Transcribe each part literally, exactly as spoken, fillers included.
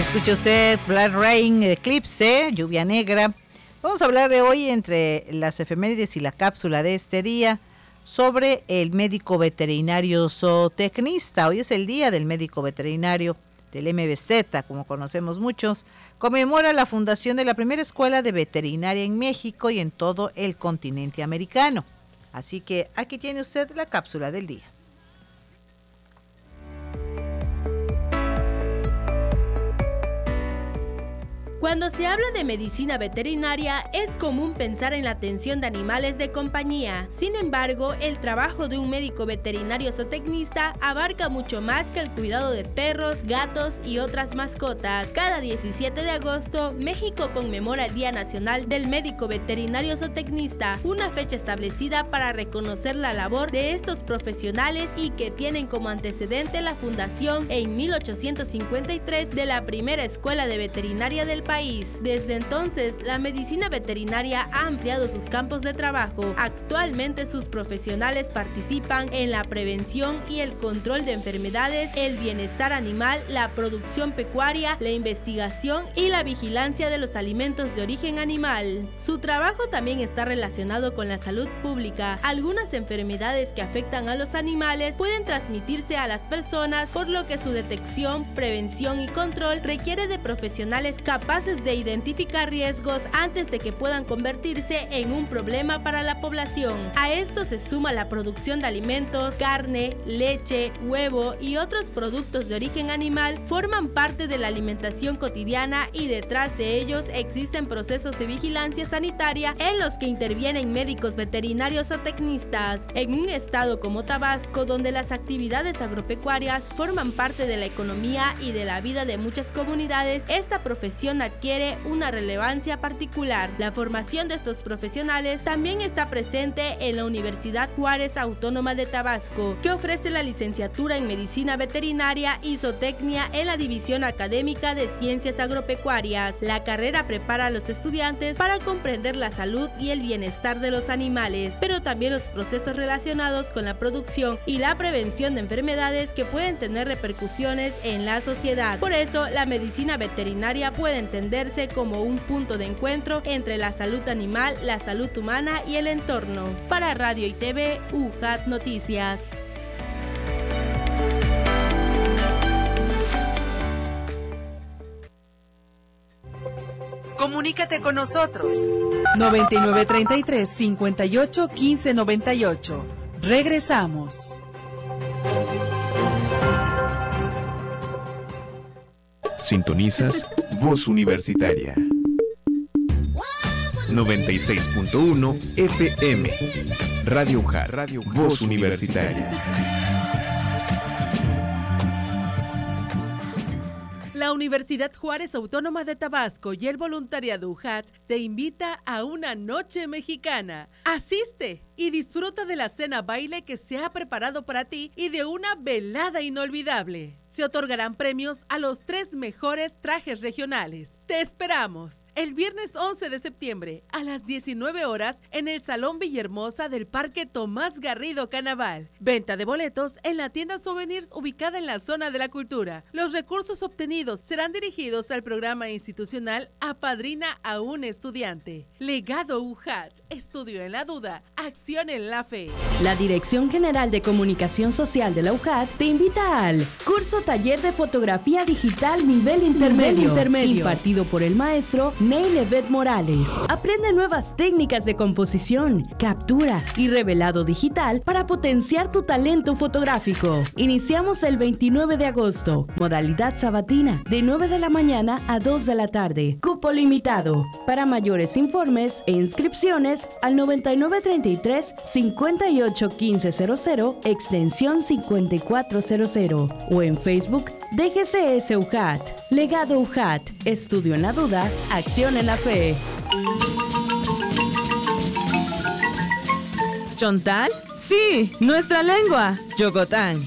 Escucha usted Black Rain, Eclipse, Lluvia Negra. Vamos a hablar de hoy, entre las efemérides y la cápsula de este día, sobre el médico veterinario zootecnista. Hoy es el día del médico veterinario del M V Z, como conocemos muchos. Conmemora la fundación de la primera escuela de veterinaria en México y en todo el continente americano. Así que aquí tiene usted la cápsula del día. Cuando se habla de medicina veterinaria, es común pensar en la atención de animales de compañía. Sin embargo, el trabajo de un médico veterinario zootecnista abarca mucho más que el cuidado de perros, gatos y otras mascotas. Cada diecisiete de agosto, México conmemora el Día Nacional del Médico Veterinario Zootecnista, una fecha establecida para reconocer la labor de estos profesionales y que tienen como antecedente la fundación en mil ochocientos cincuenta y tres de la primera escuela de veterinaria del país. Desde entonces, la medicina veterinaria ha ampliado sus campos de trabajo. Actualmente, sus profesionales participan en la prevención y el control de enfermedades, el bienestar animal, la producción pecuaria, la investigación y la vigilancia de los alimentos de origen animal. Su trabajo también está relacionado con la salud pública. Algunas enfermedades que afectan a los animales pueden transmitirse a las personas, por lo que su detección, prevención y control requiere de profesionales capaces de identificar riesgos antes de que puedan convertirse en un problema para la población. A esto se suma la producción de alimentos, carne, leche, huevo y otros productos de origen animal forman parte de la alimentación cotidiana y detrás de ellos existen procesos de vigilancia sanitaria en los que intervienen médicos veterinarios o tecnistas. En un estado como Tabasco, donde las actividades agropecuarias forman parte de la economía y de la vida de muchas comunidades, esta profesión adquiere una relevancia particular. La formación de estos profesionales también está presente en la Universidad Juárez Autónoma de Tabasco, que ofrece la licenciatura en Medicina Veterinaria y Zootecnia en la División Académica de Ciencias Agropecuarias. La carrera prepara a los estudiantes para comprender la salud y el bienestar de los animales, pero también los procesos relacionados con la producción y la prevención de enfermedades que pueden tener repercusiones en la sociedad. Por eso, la medicina veterinaria puede entenderse como un punto de encuentro entre la salud animal, la salud humana y el entorno. Para Radio y T V, U J A T Noticias. Comunícate con nosotros. noventa y nueve treinta y tres, cincuenta y ocho, quince noventa y ocho. Regresamos. Sintonizas Voz Universitaria noventa y seis punto uno F M. Radio U J A T, Radio Voz Universitaria. La Universidad Juárez Autónoma de Tabasco y el voluntariado U J A T te invita a una noche mexicana. Asiste y disfruta de la cena baile que se ha preparado para ti y de una velada inolvidable. Se otorgarán premios a los tres mejores trajes regionales. Te esperamos el viernes once de septiembre a las diecinueve horas en el Salón Villahermosa del Parque Tomás Garrido Canaval. Venta de boletos en la tienda Souvenirs ubicada en la zona de la cultura. Los recursos obtenidos serán dirigidos al programa institucional Apadrina a un estudiante. Legado U J A T, estudio en la duda, acción en la fe. La Dirección General de Comunicación Social de la U J A T te invita al curso taller de fotografía digital nivel intermedio, nivel intermedio impartido por el maestro Neil Evet Morales. Aprende nuevas técnicas de composición, captura y revelado digital para potenciar tu talento fotográfico. Iniciamos el veintinueve de agosto, modalidad sabatina, de nueve de la mañana a dos de la tarde. Cupo limitado. Para mayores informes e inscripciones al noventa y nueve treinta y tres, cincuenta y ocho, quince cero cero, extensión cincuenta y cuatro cero cero o en Facebook D G C S U J A T. Legado U J A T. Estudio en la duda, acción en la fe. ¿Chontal? Sí, nuestra lengua. Yogotán.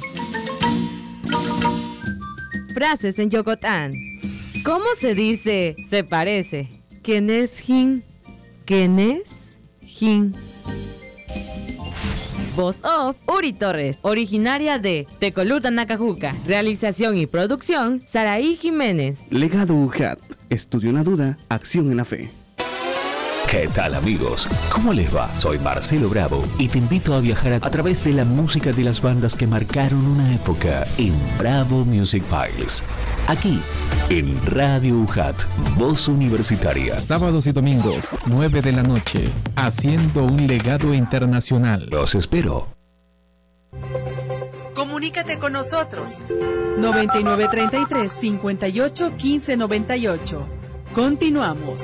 Frases en Yogotán. ¿Cómo se dice? Se parece. ¿Quién es Jin? ¿Quién es Jin? Voz off, Uri Torres. Originaria de Tecoluta, Nacajuca. Realización y producción, Saraí Jiménez. Legado U J A T. Estudio en la duda, acción en la fe. ¿Qué tal, amigos? ¿Cómo les va? Soy Marcelo Bravo y te invito a viajar a través de la música de las bandas que marcaron una época en Bravo Music Files. Aquí, en Radio U J A T, Voz Universitaria. Sábados y domingos, nueve de la noche, haciendo un legado internacional. Los espero. Comunícate con nosotros. noventa y nueve treinta y tres, cincuenta y ocho, quince noventa y ocho. Continuamos.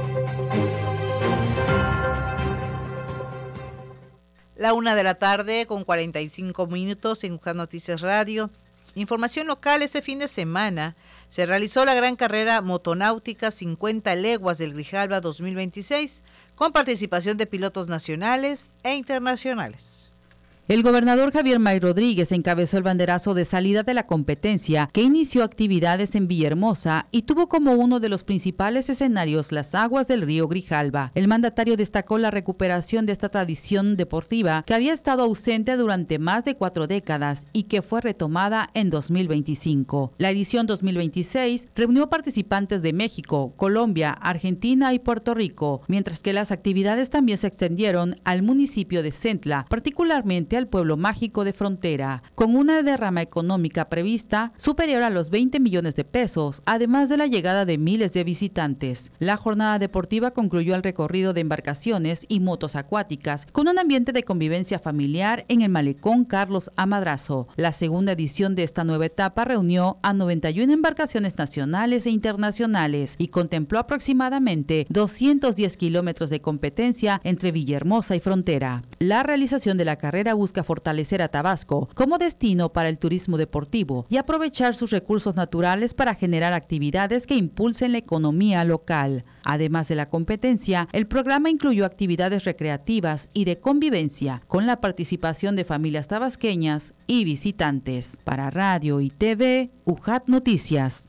La una de la tarde con cuarenta y cinco minutos en U J A T Noticias Radio. Información local: este fin de semana se realizó la gran carrera motonáutica cincuenta leguas del Grijalba dos mil veintiséis con participación de pilotos nacionales e internacionales. El gobernador Javier May Rodríguez encabezó el banderazo de salida de la competencia, que inició actividades en Villahermosa y tuvo como uno de los principales escenarios las aguas del río Grijalba. El mandatario destacó la recuperación de esta tradición deportiva que había estado ausente durante más de cuatro décadas y que fue retomada en dos mil veinticinco. La edición dos mil veintiséis reunió participantes de México, Colombia, Argentina y Puerto Rico, mientras que las actividades también se extendieron al municipio de Centla, particularmente al pueblo mágico de Frontera, con una derrama económica prevista superior a los veinte millones de pesos, además de la llegada de miles de visitantes. La jornada deportiva concluyó el recorrido de embarcaciones y motos acuáticas con un ambiente de convivencia familiar en el malecón Carlos A. Madrazo. La segunda edición de esta nueva etapa reunió a noventa y una embarcaciones nacionales e internacionales y contempló aproximadamente doscientos diez kilómetros de competencia entre Villahermosa y Frontera. La realización de la carrera busca fortalecer a Tabasco como destino para el turismo deportivo y aprovechar sus recursos naturales para generar actividades que impulsen la economía local. Además de la competencia, el programa incluyó actividades recreativas y de convivencia con la participación de familias tabasqueñas y visitantes. Para Radio y T V, U J A T Noticias.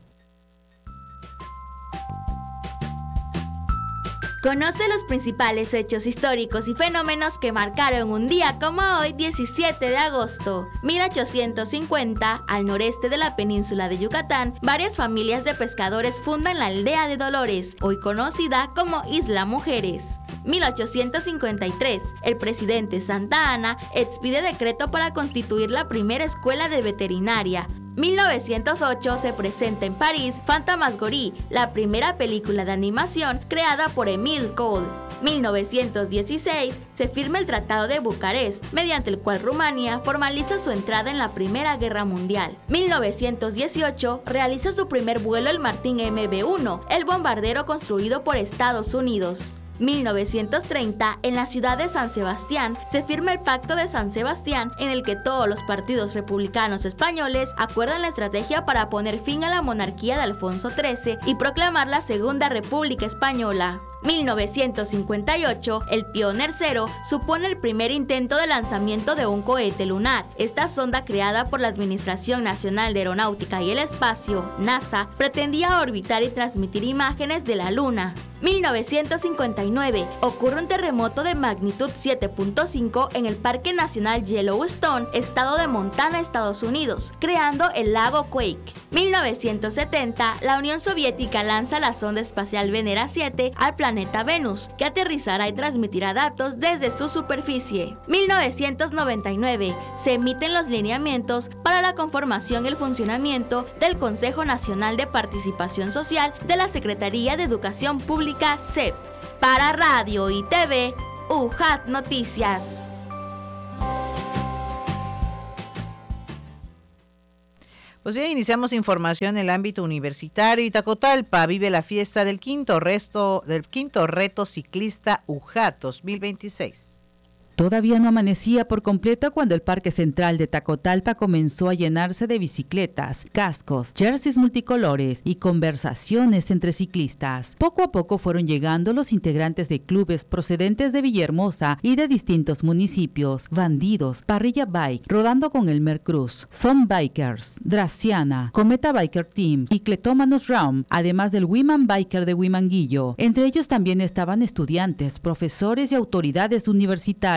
Conoce los principales hechos históricos y fenómenos que marcaron un día como hoy, diecisiete de agosto. mil ochocientos cincuenta, al noreste de la península de Yucatán, varias familias de pescadores fundan la aldea de Dolores, hoy conocida como Isla Mujeres. mil ochocientos cincuenta y tres, el presidente Santa Anna expide decreto para constituir la primera escuela de veterinaria. mil novecientos ocho, se presenta en París Fantasmagorie, la primera película de animación creada por Emile Cole. mil novecientos dieciséis, se firma el Tratado de Bucarest, mediante el cual Rumania formaliza su entrada en la Primera Guerra Mundial. mil novecientos dieciocho, realiza su primer vuelo el Martin M B uno, el bombardero construido por Estados Unidos. mil novecientos treinta, en la ciudad de San Sebastián, se firma el Pacto de San Sebastián, en el que todos los partidos republicanos españoles acuerdan la estrategia para poner fin a la monarquía de Alfonso trece y proclamar la Segunda República Española. mil novecientos cincuenta y ocho, el Pioneer cero supone el primer intento de lanzamiento de un cohete lunar. Esta sonda, creada por la Administración Nacional de Aeronáutica y el Espacio, NASA, pretendía orbitar y transmitir imágenes de la Luna. mil novecientos cincuenta y nueve, ocurre un terremoto de magnitud siete punto cinco en el Parque Nacional Yellowstone, estado de Montana, Estados Unidos, creando el lago Quake. mil novecientos setenta, la Unión Soviética lanza la sonda espacial Venera siete al planeta Venus, que aterrizará y transmitirá datos desde su superficie. mil novecientos noventa y nueve, se emiten los lineamientos para la conformación y el funcionamiento del Consejo Nacional de Participación Social de la Secretaría de Educación Pública, C E P. Para Radio y T V, U J A T Noticias. Pues bien, iniciamos información en el ámbito universitario. Itacotalpa vive la fiesta del quinto, resto, del quinto reto ciclista U J A T dos mil veintiséis. Todavía no amanecía por completo cuando el Parque Central de Tacotalpa comenzó a llenarse de bicicletas, cascos, jerseys multicolores y conversaciones entre ciclistas. Poco a poco fueron llegando los integrantes de clubes procedentes de Villahermosa y de distintos municipios: Bandidos, Parrilla Bike, Rodando con Elmer Cruz, Son Bikers, Draciana, Cometa Biker Team y Cletómanos Round, además del Women Biker de Huimanguillo. Entre ellos también estaban estudiantes, profesores y autoridades universitarias.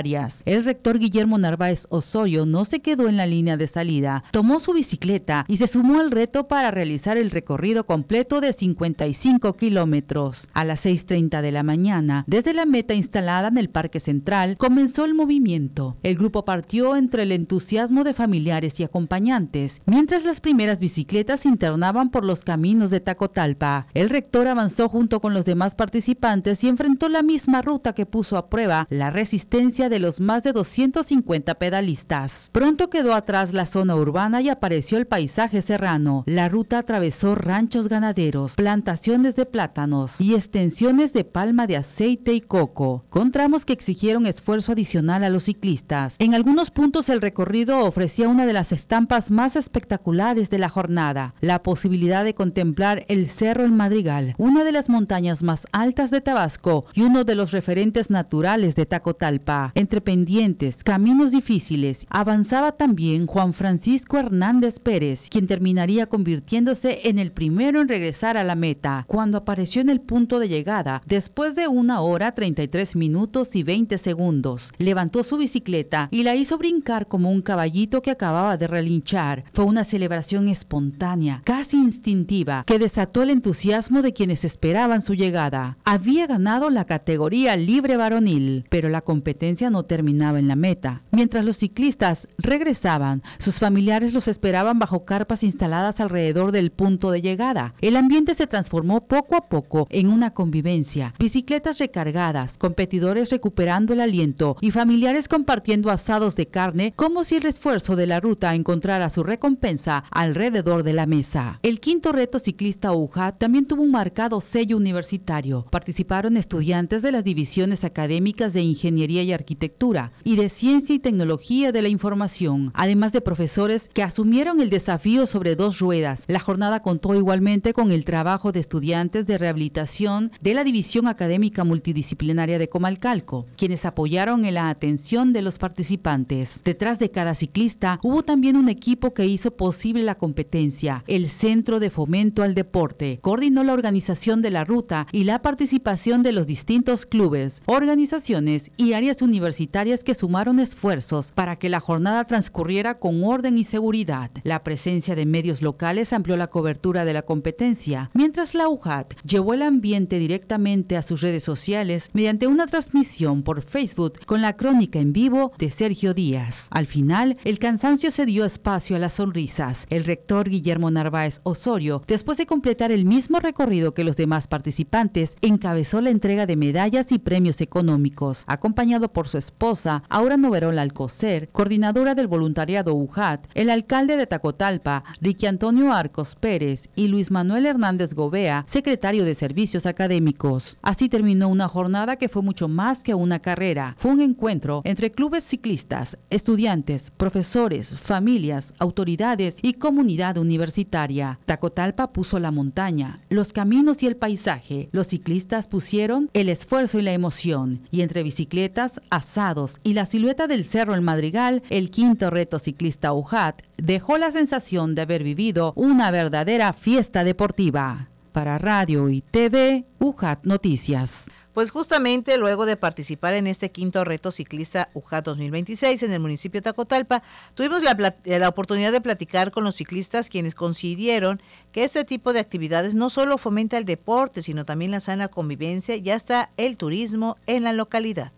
voluntarias. El rector Guillermo Narváez Osorio no se quedó en la línea de salida, tomó su bicicleta y se sumó al reto para realizar el recorrido completo de cincuenta y cinco kilómetros. A las seis treinta de la mañana, desde la meta instalada en el Parque Central, comenzó el movimiento. El grupo partió entre el entusiasmo de familiares y acompañantes, mientras las primeras bicicletas se internaban por los caminos de Tacotalpa. El rector avanzó junto con los demás participantes y enfrentó la misma ruta que puso a prueba la resistencia de los más de doscientos cincuenta pedalistas. Pronto quedó atrás la zona urbana y apareció el paisaje serrano. La ruta atravesó ranchos ganaderos, plantaciones de plátanos y extensiones de palma de aceite y coco, con tramos que exigieron esfuerzo adicional a los ciclistas. En algunos puntos el recorrido ofrecía una de las estampas más espectaculares de la jornada, la posibilidad de contemplar el Cerro El Madrigal, una de las montañas más altas de Tabasco y uno de los referentes naturales de Tacotalpa. Entre pendientes, caminos difíciles, avanzaba también Juan Francisco Hernández Pérez, quien terminaría convirtiéndose en el primero en regresar a la meta, cuando apareció en el punto de llegada, después de una hora treinta y tres minutos y veinte segundos. Levantó su bicicleta y la hizo brincar como un caballito que acababa de relinchar. Fue una celebración espontánea, casi instintiva, que desató el entusiasmo de quienes esperaban su llegada. Había ganado la categoría libre varonil, pero la competencia no terminaba en la meta. Mientras los ciclistas regresaban, sus familiares los esperaban bajo carpas instaladas alrededor del punto de llegada. El ambiente se transformó poco a poco en una convivencia. Bicicletas recargadas, competidores recuperando el aliento y familiares compartiendo asados de carne como si el esfuerzo de la ruta encontrara su recompensa alrededor de la mesa. El quinto reto ciclista U J A T también tuvo un marcado sello universitario. Participaron estudiantes de las divisiones académicas de Ingeniería y Arquitectura y de Ciencia y Tecnología de la Información, además de profesores que asumieron el desafío sobre dos ruedas. La jornada contó igualmente con el trabajo de estudiantes de rehabilitación de la División Académica Multidisciplinaria de Comalcalco, quienes apoyaron en la atención de los participantes. Detrás de cada ciclista hubo también un equipo que hizo posible la competencia. El Centro de Fomento al Deporte coordinó la organización de la ruta y la participación de los distintos clubes, organizaciones y áreas universitarias que sumaron esfuerzos para que la jornada transcurriera con orden y seguridad. La presencia de medios locales amplió la cobertura de la competencia, mientras la U J A T llevó el ambiente directamente a sus redes sociales mediante una transmisión por Facebook con la crónica en vivo de Sergio Díaz. Al final, el cansancio se dio espacio a las sonrisas. El rector Guillermo Narváez Osorio, después de completar el mismo recorrido que los demás participantes, encabezó la entrega de medallas y premios económicos, acompañado por su esposa, Aura Noverola Alcocer, coordinadora del voluntariado U J A T, el alcalde de Tacotalpa, Ricky Antonio Arcos Pérez, y Luis Manuel Hernández Gobea, secretario de Servicios Académicos. Así terminó una jornada que fue mucho más que una carrera. Fue un encuentro entre clubes ciclistas, estudiantes, profesores, familias, autoridades y comunidad universitaria. Tacotalpa puso la montaña, los caminos y el paisaje. Los ciclistas pusieron el esfuerzo y la emoción. Y entre bicicletas, asados y la silueta del Cerro El Madrigal, el quinto reto ciclista U J A T dejó la sensación de haber vivido una verdadera fiesta deportiva. Para Radio y T V, U J A T Noticias. Pues justamente luego de participar en este quinto reto ciclista U J A T dos mil veintiséis en el municipio de Tacotalpa, tuvimos la, la oportunidad de platicar con los ciclistas, quienes coincidieron que este tipo de actividades no solo fomenta el deporte, sino también la sana convivencia y hasta el turismo en la localidad.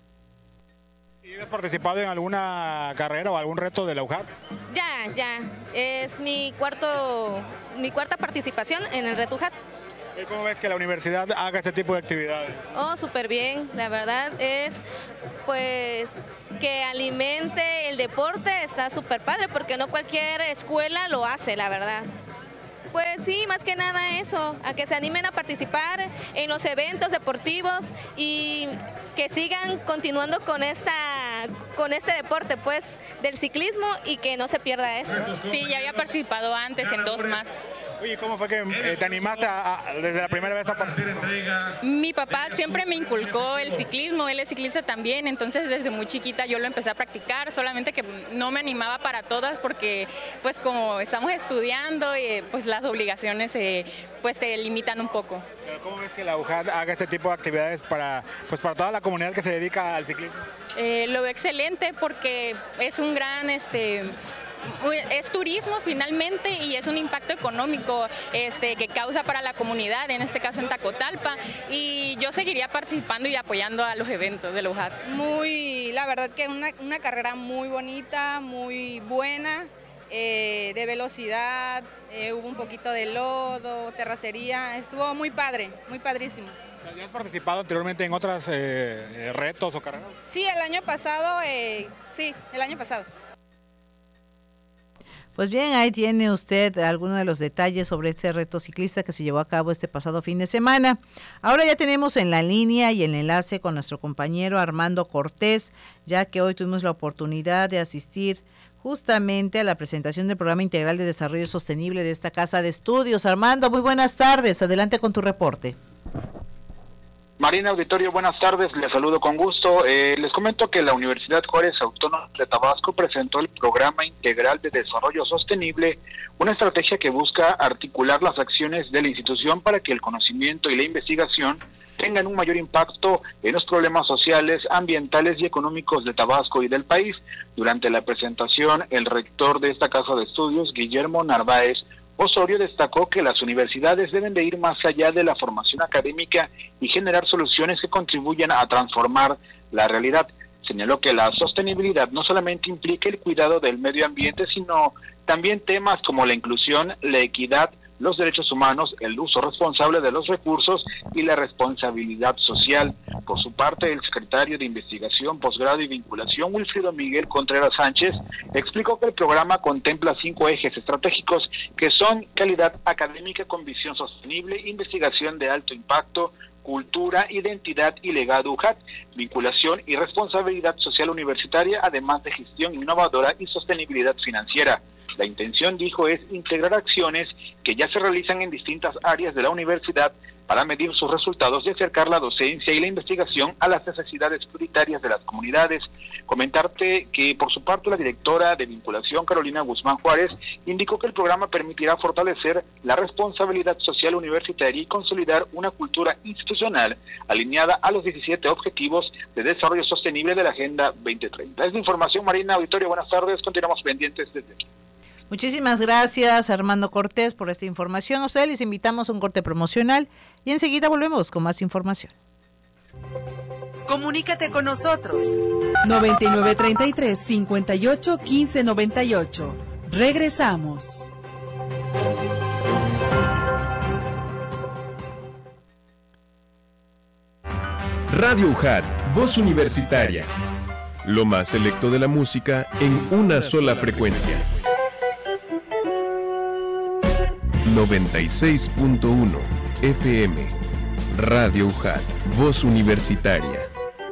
¿Has participado en alguna carrera o algún reto de la U J A T? Ya, ya. Es mi cuarto, mi cuarta participación en el reto U J A T. ¿Cómo ves que la universidad haga este tipo de actividades? Oh, súper bien. La verdad es, pues, que alimente el deporte, está súper padre, porque no cualquier escuela lo hace, la verdad. Pues sí, más que nada eso, a que se animen a participar en los eventos deportivos y que sigan continuando con esta con este deporte, pues, del ciclismo, y que no se pierda esto. Sí, ya había participado antes en dos más. Oye, ¿cómo fue que eh, te animaste a, a, desde la primera vez a participar? Mi papá siempre me inculcó el ciclismo, él es ciclista también, entonces desde muy chiquita yo lo empecé a practicar, solamente que no me animaba para todas porque pues como estamos estudiando, eh, pues las obligaciones eh, pues te limitan un poco. Pero ¿cómo ves que la U J A T haga este tipo de actividades para, pues, para toda la comunidad que se dedica al ciclismo? Eh, lo veo excelente porque es un gran... este es turismo finalmente y es un impacto económico este, que causa para la comunidad, en este caso en Tacotalpa, y yo seguiría participando y apoyando a los eventos de la U J A T. Muy, la verdad que una, una carrera muy bonita, muy buena, eh, de velocidad, eh, hubo un poquito de lodo, terracería, estuvo muy padre, muy padrísimo. ¿Has participado anteriormente en otros eh, retos o carreras? Sí, el año pasado, eh, sí, el año pasado. Pues bien, ahí tiene usted algunos de los detalles sobre este reto ciclista que se llevó a cabo este pasado fin de semana. Ahora ya tenemos en la línea y el enlace con nuestro compañero Armando Cortés, ya que hoy tuvimos la oportunidad de asistir justamente a la presentación del Programa Integral de Desarrollo Sostenible de esta Casa de Estudios. Armando, muy buenas tardes, adelante con tu reporte. Marina Auditorio, buenas tardes, les saludo con gusto. Eh, les comento que la Universidad Juárez Autónoma de Tabasco presentó el Programa Integral de Desarrollo Sostenible, una estrategia que busca articular las acciones de la institución para que el conocimiento y la investigación tengan un mayor impacto en los problemas sociales, ambientales y económicos de Tabasco y del país. Durante la presentación, el rector de esta casa de estudios, Guillermo Narváez Osorio, destacó que las universidades deben de ir más allá de la formación académica y generar soluciones que contribuyan a transformar la realidad. Señaló que la sostenibilidad no solamente implica el cuidado del medio ambiente, sino también temas como la inclusión, la equidad, los derechos humanos, el uso responsable de los recursos y la responsabilidad social. Por su parte, el secretario de Investigación, Posgrado y Vinculación, Wilfrido Miguel Contreras Sánchez, explicó que el programa contempla cinco ejes estratégicos que son calidad académica con visión sostenible, investigación de alto impacto, cultura, identidad y legado U J A T, vinculación y responsabilidad social universitaria, además de gestión innovadora y sostenibilidad financiera. La intención, dijo, es integrar acciones que ya se realizan en distintas áreas de la universidad para medir sus resultados y acercar la docencia y la investigación a las necesidades prioritarias de las comunidades. Comentarte que, por su parte, la directora de Vinculación, Carolina Guzmán Juárez, indicó que el programa permitirá fortalecer la responsabilidad social universitaria y consolidar una cultura institucional alineada a los diecisiete Objetivos de Desarrollo Sostenible de la Agenda veinte treinta. Es la información, Marina Auditorio. Buenas tardes. Continuamos pendientes desde aquí. Muchísimas gracias, Armando Cortés, por esta información. A ustedes les invitamos a un corte promocional y enseguida volvemos con más información. Comunícate con nosotros. noventa y nueve treinta y tres, cincuenta y ocho, quince noventa y ocho. Regresamos. Radio U J A T, voz universitaria. Lo más selecto de la música en una sola frecuencia. noventa y seis punto uno F M. Radio U J A T, voz universitaria.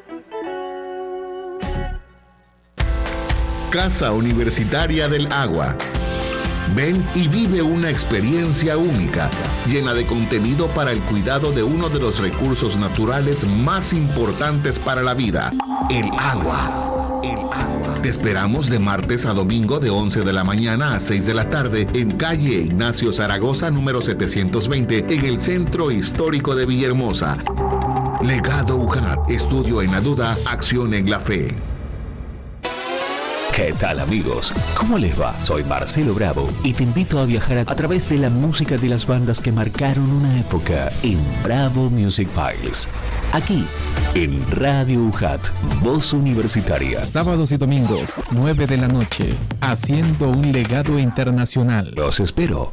Casa Universitaria del Agua. Ven y vive una experiencia única, llena de contenido para el cuidado de uno de los recursos naturales más importantes para la vida, el agua. El agua. Te esperamos de martes a domingo de once de la mañana a seis de la tarde en calle Ignacio Zaragoza, número setecientos veinte, en el Centro Histórico de Villahermosa. Legado U J A T, estudio en la duda, acción en la fe. ¿Qué tal, amigos? ¿Cómo les va? Soy Marcelo Bravo y te invito a viajar a través de la música de las bandas que marcaron una época en Bravo Music Files. Aquí, en Radio U J A T, voz universitaria. Sábados y domingos, nueve de la noche, haciendo un legado internacional. Los espero.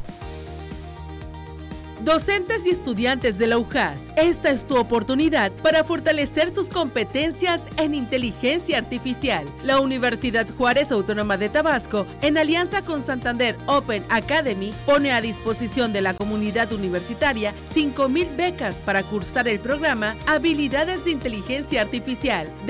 Docentes y estudiantes de la U J A T, esta es tu oportunidad para fortalecer sus competencias en inteligencia artificial. La Universidad Juárez Autónoma de Tabasco, en alianza con Santander Open Academy, pone a disposición de la comunidad universitaria cinco mil becas para cursar el programa Habilidades de Inteligencia Artificial